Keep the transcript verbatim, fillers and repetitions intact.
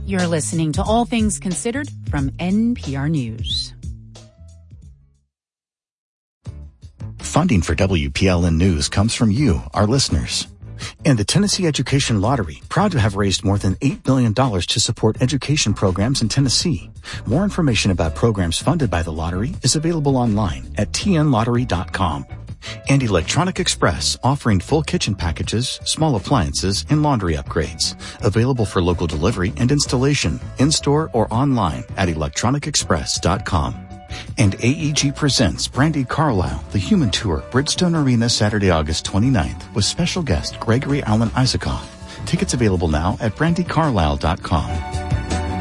You're listening to All Things Considered from N P R News. Funding for W P L N News comes from you, our listeners. And the Tennessee Education Lottery, proud to have raised more than eight billion dollars to support education programs in Tennessee. More information about programs funded by the lottery is available online at T N lottery dot com. And Electronic Express, offering full kitchen packages, small appliances, and laundry upgrades. Available for local delivery and installation, in-store or online at electronic express dot com. And A E G presents Brandi Carlile, The Human Tour, Bridgestone Arena, Saturday, August twenty-ninth, with special guest Gregory Alan Isaacoff. Tickets available now at brandi carlile dot com.